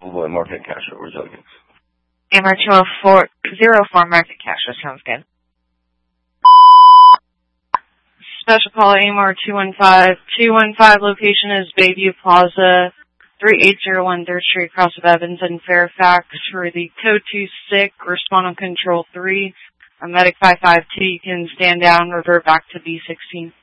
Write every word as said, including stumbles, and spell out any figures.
Boy, market cash or resilience. A M R two oh four zero four market cash. That sounds good. Special call A M R two one five. two one five location is Bayview Plaza, thirty-eight oh one third Street, across of Evans and Fairfax. For the code two six, respond on control three. A medic five five two, you can stand down, revert back to B sixteen.